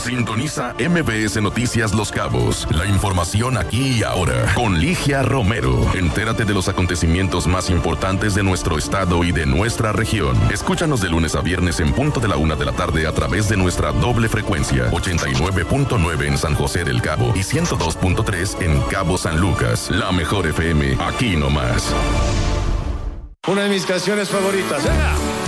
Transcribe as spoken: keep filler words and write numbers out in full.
Sintoniza M B S Noticias Los Cabos. La información aquí y ahora. Con Ligia Romero. Entérate de los acontecimientos más importantes de nuestro estado y de nuestra región. Escúchanos de lunes a viernes en punto de la una de la tarde a través de nuestra doble frecuencia. ochenta y nueve punto nueve en San José del Cabo y ciento dos punto tres en Cabo San Lucas. La mejor F M, aquí nomás. Una de mis canciones favoritas. ¡Venga!